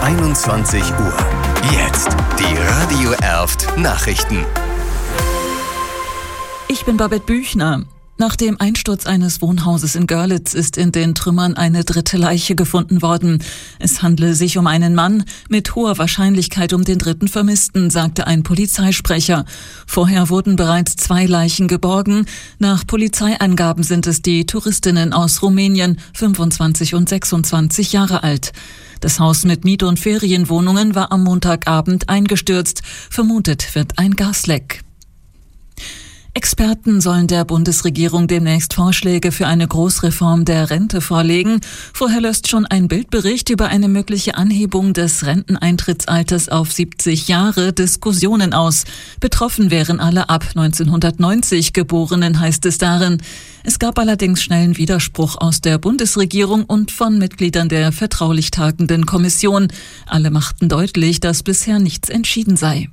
21 Uhr. Jetzt die Radio Erft Nachrichten. Ich bin Babette Büchner. Nach dem Einsturz eines Wohnhauses in Görlitz ist in den Trümmern eine dritte Leiche gefunden worden. Es handle sich um einen Mann, mit hoher Wahrscheinlichkeit um den dritten Vermissten, sagte ein Polizeisprecher. Vorher wurden bereits 2 Leichen geborgen. Nach Polizeiangaben sind es die Touristinnen aus Rumänien, 25 und 26 Jahre alt. Das Haus mit Miet- und Ferienwohnungen war am Montagabend eingestürzt. Vermutet wird ein Gasleck. Experten sollen der Bundesregierung demnächst Vorschläge für eine Großreform der Rente vorlegen. Vorher löst schon ein Bildbericht über eine mögliche Anhebung des Renteneintrittsalters auf 70 Jahre Diskussionen aus. Betroffen wären alle ab 1990 Geborenen, heißt es darin. Es gab allerdings schnellen Widerspruch aus der Bundesregierung und von Mitgliedern der vertraulich tagenden Kommission. Alle machten deutlich, dass bisher nichts entschieden sei.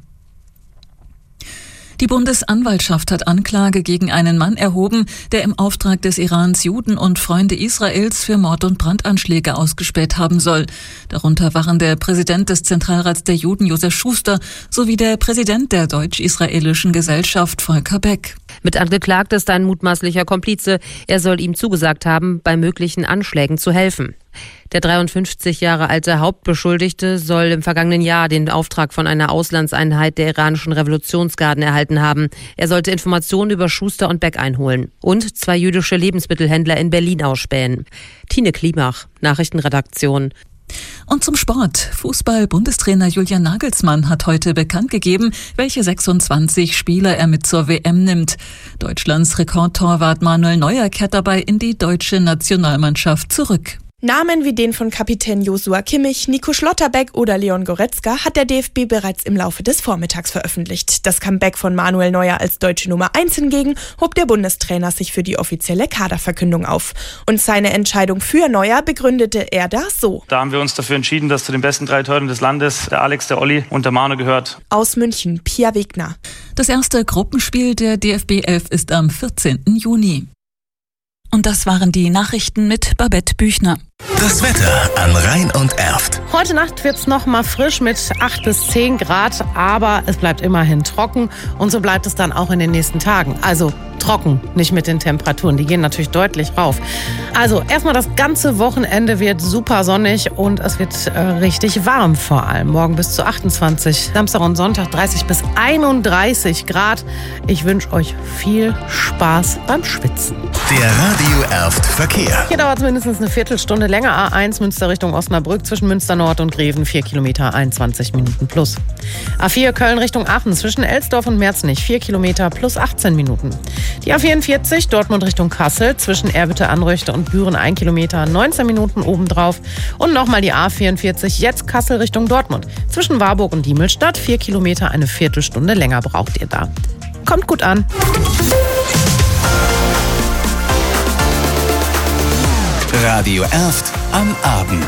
Die Bundesanwaltschaft hat Anklage gegen einen Mann erhoben, der im Auftrag des Irans Juden und Freunde Israels für Mord- und Brandanschläge ausgespäht haben soll. Darunter waren der Präsident des Zentralrats der Juden, Josef Schuster, sowie der Präsident der Deutsch-Israelischen Gesellschaft, Volker Beck. Mit angeklagt ist ein mutmaßlicher Komplize. Er soll ihm zugesagt haben, bei möglichen Anschlägen zu helfen. Der 53 Jahre alte Hauptbeschuldigte soll im vergangenen Jahr den Auftrag von einer Auslandseinheit der iranischen Revolutionsgarden erhalten haben. Er sollte Informationen über Schuster und Beck einholen und 2 jüdische Lebensmittelhändler in Berlin ausspähen. Tine Klimach, Nachrichtenredaktion. Und zum Sport. Fußball-Bundestrainer Julian Nagelsmann hat heute bekannt gegeben, welche 26 Spieler er mit zur WM nimmt. Deutschlands Rekordtorwart Manuel Neuer kehrt dabei in die deutsche Nationalmannschaft zurück. Namen wie den von Kapitän Joshua Kimmich, Nico Schlotterbeck oder Leon Goretzka hat der DFB bereits im Laufe des Vormittags veröffentlicht. Das Comeback von Manuel Neuer als deutsche Nummer 1 hingegen hob der Bundestrainer sich für die offizielle Kaderverkündung auf. Und seine Entscheidung für Neuer begründete er da so. Da haben wir uns dafür entschieden, dass zu den besten 3 Torhütern des Landes der Alex, der Olli und der Manu gehört. Aus München, Pia Wegner. Das erste Gruppenspiel der DFB 11 ist am 14. Juni. Und das waren die Nachrichten mit Babette Büchner. Das Wetter an Rhein und Erft. Heute Nacht wird's noch mal frisch mit 8 bis 10 Grad, aber es bleibt immerhin trocken und so bleibt es dann auch in den nächsten Tagen. Also trocken, nicht mit den Temperaturen, die gehen natürlich deutlich rauf. Also erstmal das ganze Wochenende wird super sonnig und es wird richtig warm vor allem. Morgen bis zu 28, Samstag und Sonntag 30 bis 31 Grad. Ich wünsche euch viel Spaß beim Schwitzen. Der Radio Erft Verkehr. Hier dauert es mindestens eine Viertelstunde länger. A1 Münster Richtung Osnabrück zwischen Münster Nord und Greven 4 Kilometer, 21 Minuten plus. A4 Köln Richtung Aachen zwischen Elsdorf und Merznich 4 Kilometer plus 18 Minuten. Die A44 Dortmund Richtung Kassel zwischen Erbitte-Anröchte und Büren 1 Kilometer, 19 Minuten obendrauf. Und nochmal die A44 jetzt Kassel Richtung Dortmund zwischen Warburg und Diemelstadt 4 Kilometer, eine Viertelstunde länger braucht ihr da. Kommt gut an. Radio Erft am Abend.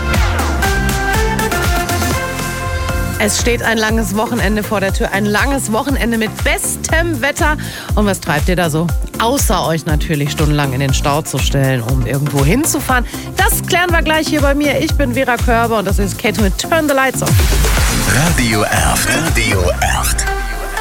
Es steht ein langes Wochenende vor der Tür. Ein langes Wochenende mit bestem Wetter. Und was treibt ihr da so? Außer euch natürlich stundenlang in den Stau zu stellen, um irgendwo hinzufahren. Das klären wir gleich hier bei mir. Ich bin Vera Körber und das ist Kate mit Turn the Lights Off. Radio Erft. Radio Erft.